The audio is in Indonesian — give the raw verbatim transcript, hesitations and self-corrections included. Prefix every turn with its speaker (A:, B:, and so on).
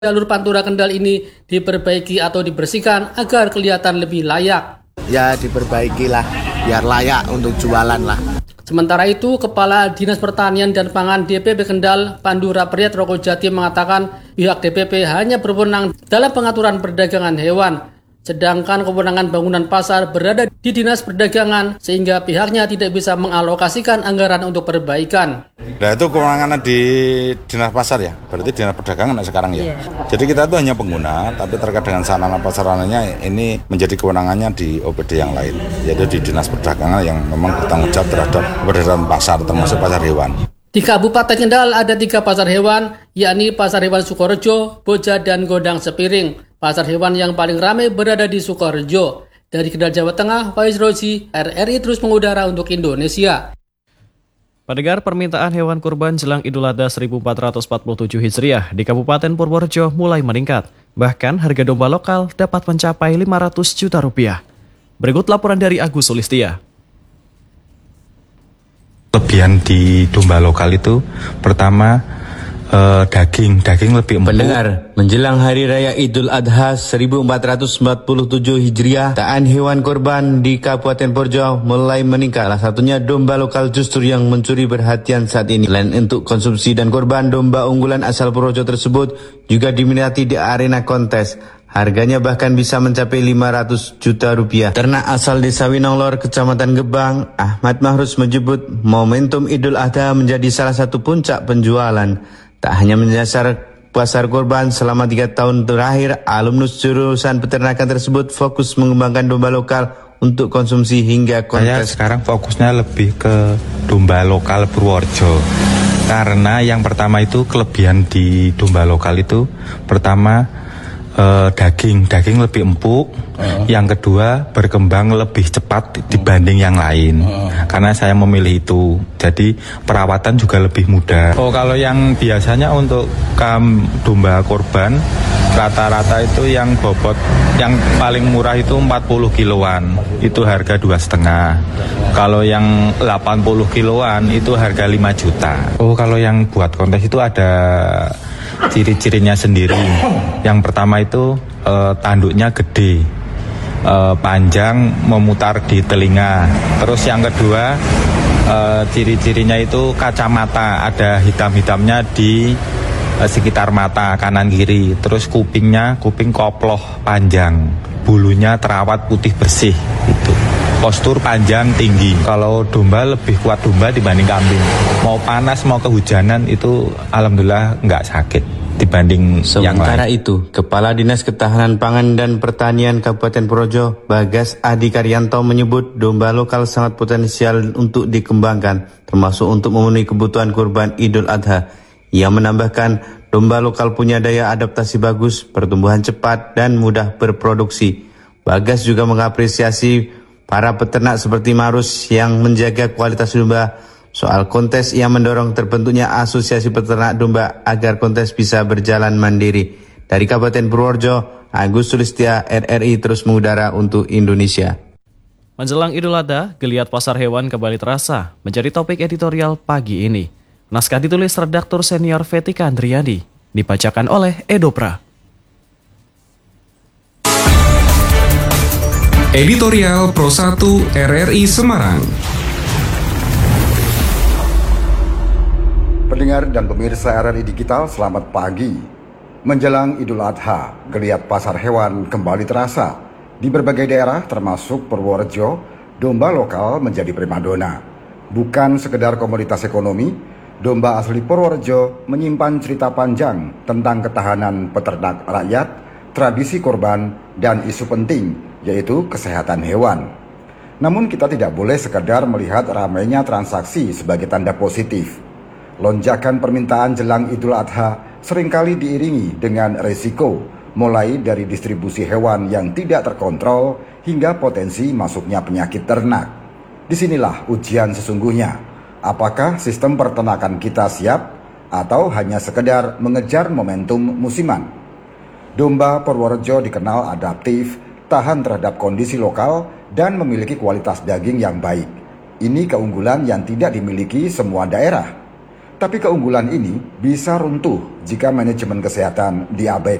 A: jalur Pantura Kendal ini diperbaiki atau dibersihkan agar kelihatan lebih layak.
B: Ya diperbaiki lah, biar layak untuk jualan lah.
A: Sementara itu, Kepala Dinas Pertanian dan Pangan D P P Kendal, Pandura Priyat Rokojati mengatakan pihak D P P hanya berwenang dalam pengaturan perdagangan hewan, sedangkan kewenangan bangunan pasar berada di Dinas Perdagangan sehingga pihaknya tidak bisa mengalokasikan anggaran untuk perbaikan.
C: Nah itu kewenangan di Dinas Pasar ya, berarti Dinas Perdagangan sekarang ya. Yeah. Jadi kita itu hanya pengguna, tapi terkait dengan sarana prasarananya ini menjadi kewenangannya di O P D yang lain, yaitu di Dinas Perdagangan yang memang bertanggung jawab terhadap keberadaan pasar, termasuk pasar hewan.
A: Di Kabupaten Kendal ada tiga pasar hewan, yakni Pasar Hewan Sukorejo, Boja, dan Gondang Sepiring. Pasar hewan yang paling ramai berada di Sukorejo. Dari Kendal, Jawa Tengah, Faiz Rozi, R R I terus mengudara untuk Indonesia.
D: Pendengar, permintaan hewan kurban jelang Idul Adha seribu empat ratus empat puluh tujuh Hijriah di Kabupaten Purworejo mulai meningkat. Bahkan harga domba lokal dapat mencapai lima ratus juta rupiah. Berikut laporan dari Agus Sulistia.
E: Kelebihan di domba lokal itu pertama eh, daging, daging lebih empuk.
F: Pendengar, menjelang Hari Raya Idul Adha seribu empat ratus empat puluh tujuh Hijriah, permintaan hewan kurban di Kabupaten Purworejo mulai meningkat. Salah satunya domba lokal justru yang mencuri perhatian saat ini. Selain untuk konsumsi dan kurban, domba unggulan asal Purworejo tersebut juga diminati di arena kontes. Harganya bahkan bisa mencapai lima ratus juta rupiah. Ternak asal Desa Winonglor, Kecamatan Gebang, Ahmad Mahrus menyebut momentum Idul Adha menjadi salah satu puncak penjualan. Tak hanya menyasar pasar kurban, selama tiga tahun terakhir, alumnus jurusan peternakan tersebut fokus mengembangkan domba lokal untuk konsumsi hingga kontes.
E: Saya sekarang fokusnya lebih ke domba lokal Purworejo. Karena yang pertama itu kelebihan di domba lokal itu, pertama Uh, daging, daging lebih empuk. Uh. Yang kedua, berkembang lebih cepat dibanding yang lain. Uh. Karena saya memilih itu. Jadi perawatan juga lebih mudah. Oh, kalau yang biasanya untuk kam domba korban rata-rata itu yang bobot yang paling murah itu empat puluh kiloan. Itu harga dua setengah. Kalau yang delapan puluh kiloan itu harga lima juta. Oh, kalau yang buat kontes itu ada ciri-cirinya sendiri. Yang pertama itu eh, tanduknya gede, eh, panjang, memutar di telinga. Terus yang kedua eh, ciri-cirinya itu kacamata, ada hitam-hitamnya di eh, sekitar mata kanan kiri. Terus kupingnya kuping koploh panjang, bulunya terawat putih bersih itu. Postur panjang tinggi. Kalau domba lebih kuat domba dibanding kambing. Mau panas mau kehujanan itu alhamdulillah nggak sakit dibanding yang lain.
F: Sementara itu, Kepala Dinas Ketahanan Pangan dan Pertanian Kabupaten Purworejo, Bagas Adi Karyanto menyebut domba lokal sangat potensial untuk dikembangkan, termasuk untuk memenuhi kebutuhan kurban Idul Adha. Ia menambahkan, domba lokal punya daya adaptasi bagus, pertumbuhan cepat, dan mudah berproduksi. Bagas juga mengapresiasi para peternak seperti Marus yang menjaga kualitas domba. Soal kontes, ia mendorong terbentuknya asosiasi peternak domba agar kontes bisa berjalan mandiri. Dari Kabupaten Purworejo, Agus Sulistia, R R I terus mengudara untuk Indonesia.
D: Menjelang Idul Adha, geliat pasar hewan kembali terasa menjadi topik editorial pagi ini. Naskah ditulis redaktur senior Vetika Andriani, dibacakan oleh Edopra.
G: Editorial Pro satu R R I Semarang.
H: Pendengar dan pemirsa R R I Digital, selamat pagi. Menjelang Idul Adha, geliat pasar hewan kembali terasa. Di berbagai daerah termasuk Purworejo, domba lokal menjadi primadona. Bukan sekedar komoditas ekonomi, domba asli Purworejo menyimpan cerita panjang tentang ketahanan peternak rakyat, tradisi korban, dan isu penting, yaitu kesehatan hewan. Namun kita tidak boleh sekedar melihat ramainya transaksi sebagai tanda positif. Lonjakan permintaan jelang Idul Adha seringkali diiringi dengan resiko, mulai dari distribusi hewan yang tidak terkontrol hingga potensi masuknya penyakit ternak. Disinilah ujian sesungguhnya. Apakah sistem peternakan kita siap atau hanya sekedar mengejar momentum musiman? Domba Purworejo dikenal adaptif, tahan terhadap kondisi lokal, dan memiliki kualitas daging yang baik. Ini keunggulan yang tidak dimiliki semua daerah. Tapi keunggulan ini bisa runtuh jika manajemen kesehatan diabaikan.